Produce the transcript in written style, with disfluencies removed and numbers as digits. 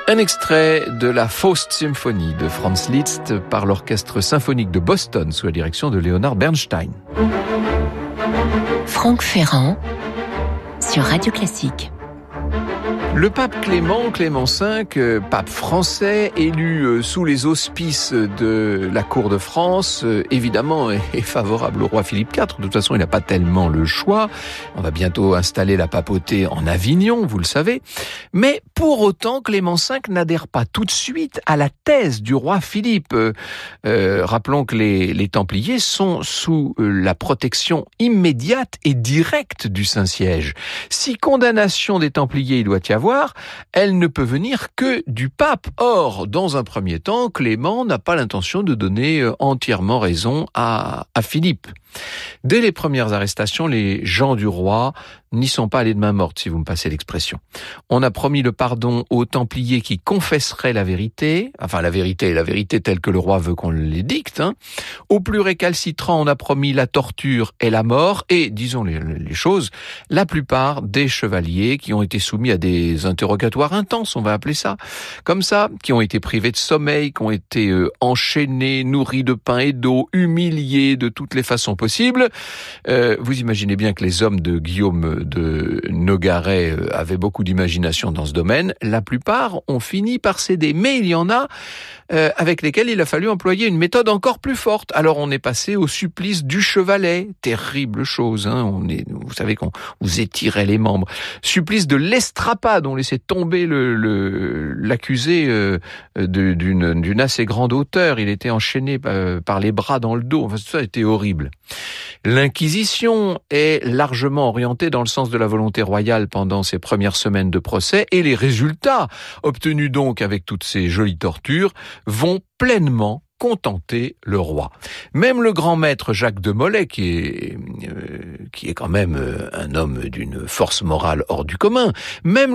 Un extrait de la Faust-Symphonie de Franz Liszt par l'Orchestre symphonique de Boston sous la direction de Leonard Bernstein. Franck Ferrand sur Radio Classique. Le pape Clément V, pape français, élu sous les auspices de la cour de France, évidemment est favorable au roi Philippe IV. De toute façon, il n'a pas tellement le choix. On va bientôt installer la papauté en Avignon, vous le savez. Mais pour autant, Clément V n'adhère pas tout de suite à la thèse du roi Philippe. Rappelons que les Templiers sont sous la protection immédiate et directe du Saint-Siège. Si condamnation des Templiers il doit y avoir, elle ne peut venir que du pape. Or, dans un premier temps, Clément n'a pas l'intention de donner entièrement raison à Philippe. Dès les premières arrestations, les gens du roi n'y sont pas allés de main morte, si vous me passez l'expression. On a promis le pardon aux Templiers qui confesseraient la vérité, enfin la vérité telle que le roi veut qu'on l'édicte. Aux plus récalcitrants, on a promis la torture et la mort, et, disons les choses, la plupart des chevaliers qui ont été soumis à des interrogatoires intenses, on va appeler ça, comme ça, qui ont été privés de sommeil, qui ont été enchaînés, nourris de pain et d'eau, humiliés de toutes les façons possibles. Vous imaginez bien que les hommes de Guillaume de Nogaret avaient beaucoup d'imagination dans ce domaine. La plupart ont fini par céder, mais il y en a avec lesquels il a fallu employer une méthode encore plus forte. Alors on est passé au supplice du chevalet, terrible chose, vous savez qu'on vous étirait les membres. Supplice de l'estrapade, on laissait tomber l'accusé d'une assez grande hauteur, il était enchaîné par les bras dans le dos, enfin tout ça était horrible. L'Inquisition est largement orientée dans le sens de la volonté royale pendant ces premières semaines de procès, et les résultats, obtenus donc avec toutes ces jolies tortures, vont pleinement contenter le roi. Même le grand maître Jacques de Molay, qui est quand même un homme d'une force morale hors du commun, même